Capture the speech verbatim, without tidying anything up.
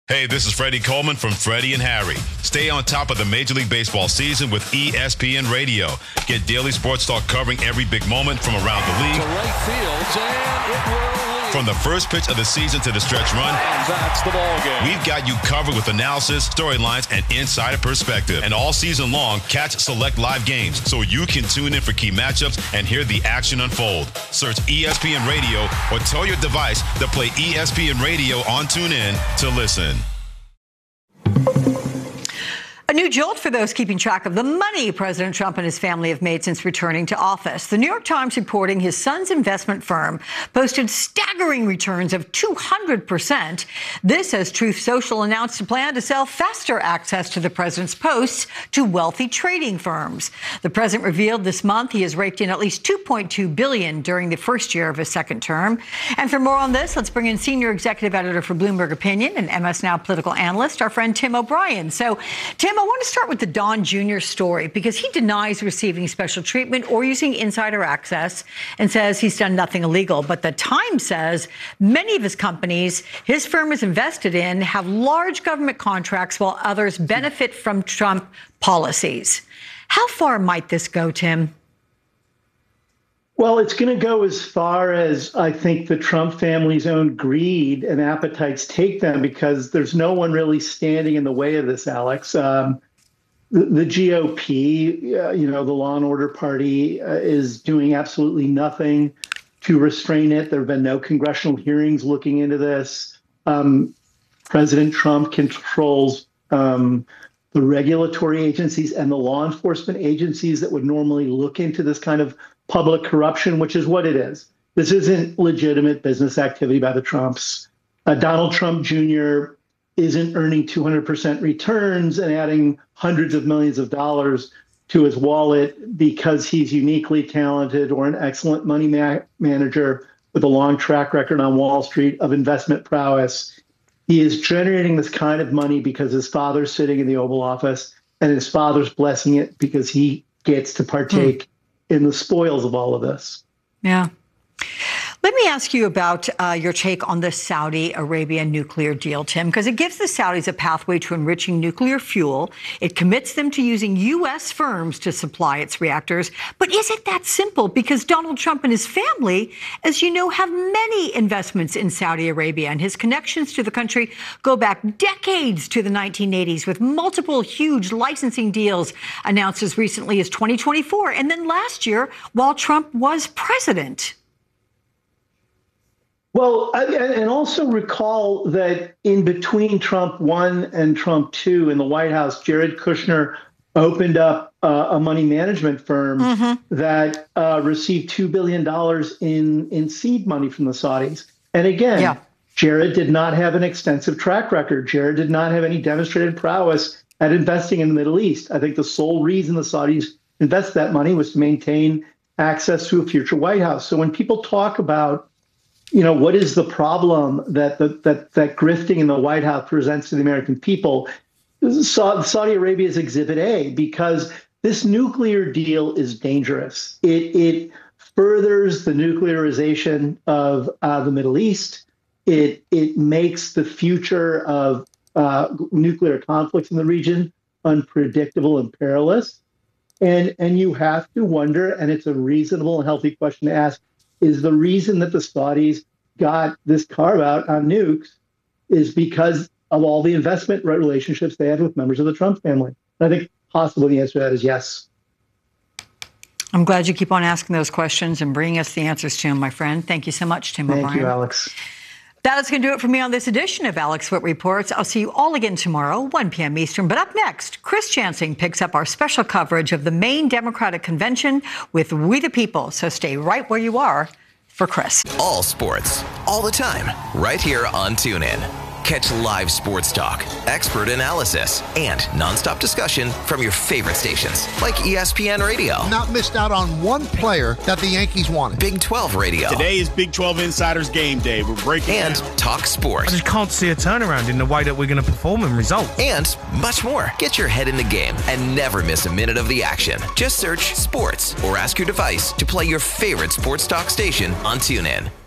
Hey, this is Freddie Coleman from Freddie and Harry. Stay on top of the Major League Baseball season with E S P N Radio. Get daily sports talk covering every big moment from around the league. To right field, and it will lead. From the first pitch of the season to the stretch run. And that's the ball game. We've got you covered with analysis, storylines, and insider perspective. And all season long, catch select live games so you can tune in for key matchups and hear the action unfold. Search E S P N Radio or tell your device to play E S P N Radio on TuneIn to listen. A new jolt for those keeping track of the money President Trump and his family have made since returning to office. The New York Times reporting his son's investment firm posted staggering returns of two hundred percent. This as Truth Social announced a plan to sell faster access to the president's posts to wealthy trading firms. The president revealed this month he has raked in at least two point two billion dollars during the first year of his second term. And for more on this, let's bring in senior executive editor for Bloomberg Opinion and M S Now political analyst, our friend Tim O'Brien. So, Tim, I want to start with the Don Junior story because he denies receiving special treatment or using insider access and says he's done nothing illegal. But the Times says many of his companies his firm is invested in have large government contracts while others benefit from Trump policies. How far might this go, Tim? Well, it's going to go as far as I think the Trump family's own greed and appetites take them, because there's no one really standing in the way of this, Alex. Um, the, the G O P, uh, you know, the Law and Order Party, uh, is doing absolutely nothing to restrain it. There have been no congressional hearings looking into this. Um, President Trump controls um, the regulatory agencies and the law enforcement agencies that would normally look into this kind of public corruption, which is what it is. This isn't legitimate business activity by the Trumps. Uh, Donald Trump Junior isn't earning two hundred percent returns and adding hundreds of millions of dollars to his wallet because he's uniquely talented or an excellent money ma- manager with a long track record on Wall Street of investment prowess. He is generating this kind of money because his father's sitting in the Oval Office and his father's blessing it because he gets to partake hmm. in the spoils of all of this. Yeah. Let me ask you about uh, your take on the Saudi Arabia nuclear deal, Tim, because it gives the Saudis a pathway to enriching nuclear fuel. It commits them to using U S firms to supply its reactors. But is it that simple? Because Donald Trump and his family, as you know, have many investments in Saudi Arabia, and his connections to the country go back decades to the nineteen eighties, with multiple huge licensing deals announced as recently as twenty twenty-four, and then last year while Trump was president. Well, and also recall that in between Trump one and Trump two in the White House, Jared Kushner opened up uh, a money management firm mm-hmm. that uh, received two billion dollars in, in seed money from the Saudis. And again, yeah. Jared did not have an extensive track record. Jared did not have any demonstrated prowess at investing in the Middle East. I think the sole reason the Saudis invested that money was to maintain access to a future White House. So when people talk about, you know, what is the problem that the, that that grifting in the White House presents to the American people? Saudi Arabia is Exhibit A, because this nuclear deal is dangerous. It it furthers the nuclearization of uh, the Middle East. It it makes the future of uh, nuclear conflicts in the region unpredictable and perilous. And and you have to wonder, and it's a reasonable and healthy question to ask, is the reason that the Saudis got this carve out on nukes is because of all the investment relationships they have with members of the Trump family? And I think possibly the answer to that is yes. I'm glad you keep on asking those questions and bringing us the answers to them, my friend. Thank you so much, Tim O'Brien. Thank you, Alex. That is going to do it for me on this edition of Alex Witt Reports. I'll see you all again tomorrow, one p.m. Eastern. But up next, Chris Chansing picks up our special coverage of the Maine Democratic Convention with We the People. So stay right where you are for Chris. All sports, all the time, right here on TuneIn. Catch live sports talk, expert analysis, and nonstop discussion from your favorite stations, like E S P N Radio. Not missed out on one player that the Yankees wanted. Big twelve Radio. Today is Big twelve Insiders Game Day. We're breaking And down. Talk Sports. I just can't see a turnaround in the way that we're going to perform and result. And much more. Get your head in the game and never miss a minute of the action. Just search sports or ask your device to play your favorite sports talk station on TuneIn.